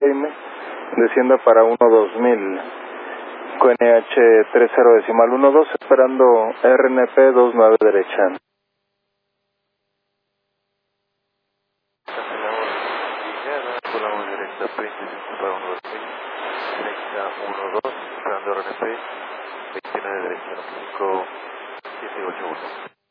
Jaime, descienda para 12000, QNH 30.12, esperando RNP 29 derecha. Volamos directa, Príncipe para 12000, recta 12, esperando RNP 29 derecha, 5781.